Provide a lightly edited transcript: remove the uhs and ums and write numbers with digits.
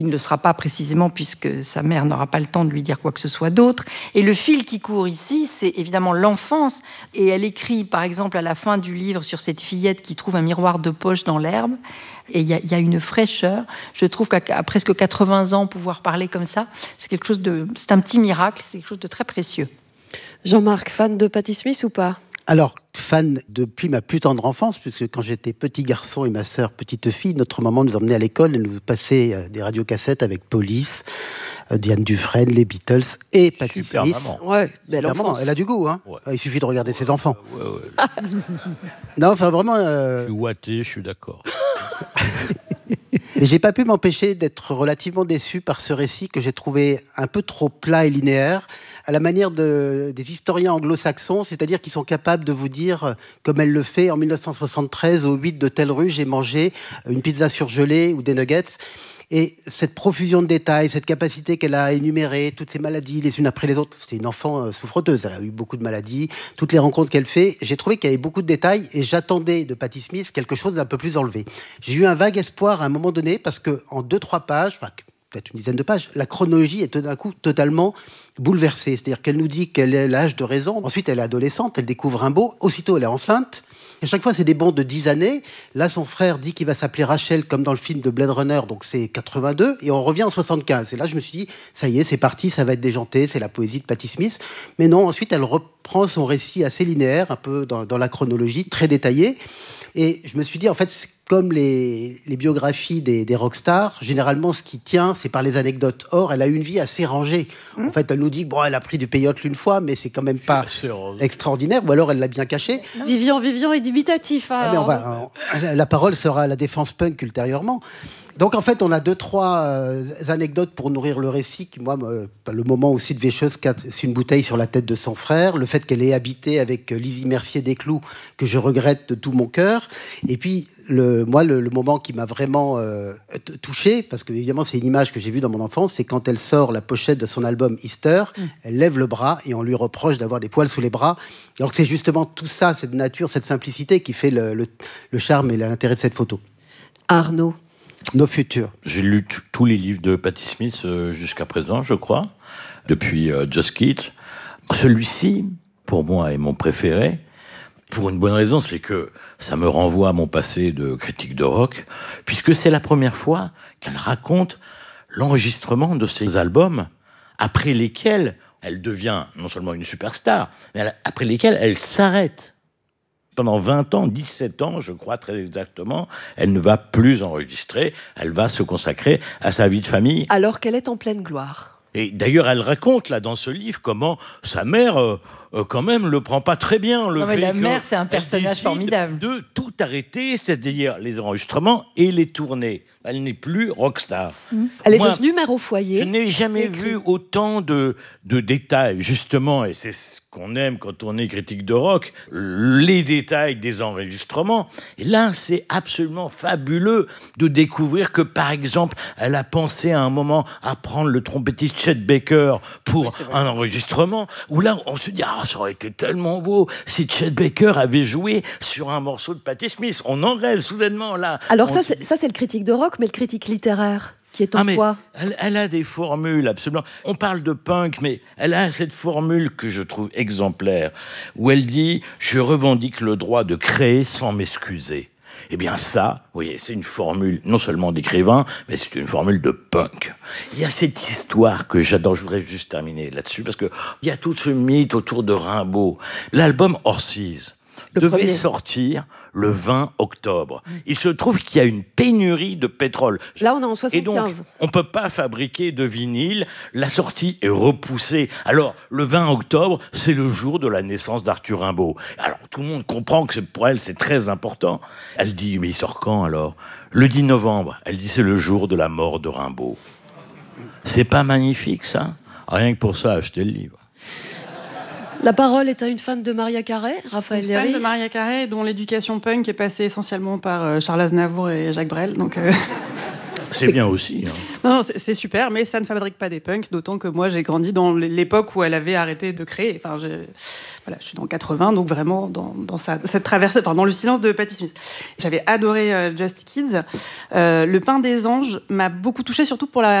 Il ne le sera pas précisément puisque sa mère n'aura pas le temps de lui dire quoi que ce soit d'autre. Et le fil qui court ici, c'est évidemment l'enfance. Et elle écrit, par exemple, à la fin du livre sur cette fillette qui trouve un miroir de poche dans l'herbe. Et il y a une fraîcheur. Je trouve qu'à presque 80 ans, pouvoir parler comme ça, c'est un petit miracle, c'est quelque chose de très précieux. Jean-Marc, fan de Patti Smith ou pas ? Alors, fan depuis ma plus tendre enfance, puisque quand j'étais petit garçon et ma sœur petite fille, notre maman nous emmenait à l'école et nous passait des radiocassettes avec Police, Diane Dufresne, les Beatles et Patti Super Smith. maman. Ouais, belle Maman, enfance. elle a du goût, hein. Ouais. Il suffit de regarder ses enfants. Ouais. Non, enfin vraiment. Je suis ouaté, je suis d'accord. Mais j'ai pas pu m'empêcher d'être relativement déçu par ce récit que j'ai trouvé un peu trop plat et linéaire, à la manière des historiens anglo-saxons, c'est-à-dire qu'ils sont capables de vous dire, comme elle le fait en 1973 au 8 de telle rue, j'ai mangé une pizza surgelée ou des nuggets. Et cette profusion de détails, cette capacité qu'elle a à énumérer toutes ces maladies les unes après les autres. C'était une enfant souffreteuse, elle a eu beaucoup de maladies, toutes les rencontres qu'elle fait. J'ai trouvé qu'il y avait beaucoup de détails et j'attendais de Patti Smith quelque chose d'un peu plus enlevé. J'ai eu un vague espoir à un moment donné parce qu'en 2-3 pages, enfin, peut-être une dizaine de pages, la chronologie est tout d'un coup totalement bouleversée. C'est-à-dire qu'elle nous dit qu'elle est l'âge de raison. Ensuite, elle est adolescente, elle découvre Rimbaud. Aussitôt, elle est enceinte. À chaque fois, c'est des bonds de 10 années. Là, son frère dit qu'il va s'appeler Rachel, comme dans le film de Blade Runner, donc c'est 82, et on revient en 75. Et là, je me suis dit, ça y est, c'est parti, ça va être déjanté, c'est la poésie de Patti Smith. Mais non, ensuite, elle reprend son récit assez linéaire, un peu dans la chronologie, très détaillé. Et je me suis dit, en fait, c'est comme les biographies des rockstars, généralement, ce qui tient, c'est par les anecdotes. Or, elle a eu une vie assez rangée. En fait, elle nous dit que elle a pris du peyote l'une fois, mais c'est quand même pas extraordinaire, ou alors elle l'a bien caché. Vivian est dubitatif. Hein, mais la parole sera à la défense punk ultérieurement. Donc, en fait, on a 2-3 anecdotes pour nourrir le récit. Moi, le moment aussi de Vécheuse, c'est une bouteille sur la tête de son frère. Le fait qu'elle ait habité avec Lizzie Mercier des Clous, que je regrette de tout mon cœur. Et puis, le moment qui m'a vraiment touché, parce que évidemment, c'est une image que j'ai vue dans mon enfance, c'est quand elle sort la pochette de son album Easter, elle lève le bras et on lui reproche d'avoir des poils sous les bras. Alors que c'est justement tout ça, cette nature, cette simplicité qui fait le charme et l'intérêt de cette photo. Arnaud. Nos futurs. J'ai lu tous les livres de Patti Smith jusqu'à présent, je crois, depuis Just Kids. Celui-ci, pour moi, est mon préféré. Pour une bonne raison, c'est que ça me renvoie à mon passé de critique de rock, puisque c'est la première fois qu'elle raconte l'enregistrement de ses albums, après lesquels elle devient non seulement une superstar, mais après lesquels elle s'arrête. Pendant 20 ans, 17 ans, je crois très exactement, elle ne va plus enregistrer, elle va se consacrer à sa vie de famille. Alors qu'elle est en pleine gloire. Et d'ailleurs, elle raconte là dans ce livre comment sa mère, quand même, le prend pas très bien. La mère, c'est un personnage formidable. De tout arrêter, c'est-à-dire les enregistrements et les tournées. Elle n'est plus rockstar. Elle est devenue mère au foyer. Je n'ai jamais vu autant de détails, justement, et c'est ce qu'on aime quand on est critique de rock, les détails des enregistrements. Et là, c'est absolument fabuleux de découvrir que, par exemple, elle a pensé à un moment à prendre le trompettiste Chet Baker pour un enregistrement, où là, on se dit, ça aurait été tellement beau si Chet Baker avait joué sur un morceau de Patti Smith. On en rêve soudainement, là. Alors ça, c'est le critique de rock, mais le critique littéraire qui est en toi. Elle a des formules, absolument. On parle de punk, mais elle a cette formule que je trouve exemplaire, où elle dit « Je revendique le droit de créer sans m'excuser ». Eh bien ça, vous voyez, c'est une formule non seulement d'écrivain, mais c'est une formule de punk. Il y a cette histoire que j'adore, je voudrais juste terminer là-dessus, parce qu'il y a tout ce mythe autour de Rimbaud. L'album Orsiz devait sortir le 20 octobre. Il se trouve qu'il y a une pénurie de pétrole. Là, on est en 75. Et donc, on ne peut pas fabriquer de vinyle. La sortie est repoussée. Alors, le 20 octobre, c'est le jour de la naissance d'Arthur Rimbaud. Alors, tout le monde comprend que pour elle, c'est très important. Elle dit, mais il sort quand alors ? Le 10 novembre. Elle dit, c'est le jour de la mort de Rimbaud. C'est pas magnifique, ça ? Rien que pour ça, achetez le livre. La parole est à une fan de Maria Carey, Raphaël Léris. Une fan de Maria Carey, dont l'éducation punk est passée essentiellement par Charles Aznavour et Jacques Brel. Donc, C'est bien aussi. Non, c'est super, mais ça ne fabrique pas des punks, d'autant que moi, j'ai grandi dans l'époque où elle avait arrêté de créer. Enfin, je suis dans 80, donc vraiment dans cette traversée, enfin, dans le silence de Patti Smith. J'avais adoré Just Kids. Le Pain des Anges m'a beaucoup touchée, surtout pour